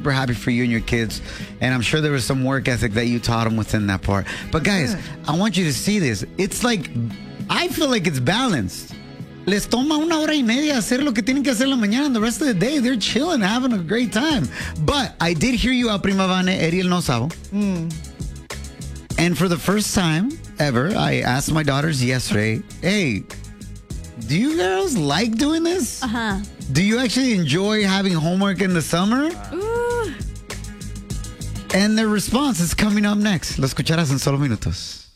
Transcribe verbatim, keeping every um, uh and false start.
super happy for you and your kids. And I'm sure there was some work ethic that you taught them within that part. But guys, I want you to see this. It's like, I feel like it's balanced. Les toma una hora y media hacer lo que tienen que hacer en la mañana, and the rest of the day, they're chilling, having a great time. But I did hear you out, Prima Vane, Eddie El No Sabo. Mm. And for the first time ever, I asked my daughters yesterday, hey, do you girls like doing this? Uh-huh. Do you actually enjoy having homework in the summer? Ooh. And their response is coming up next. Lo escucharás en solo minutos.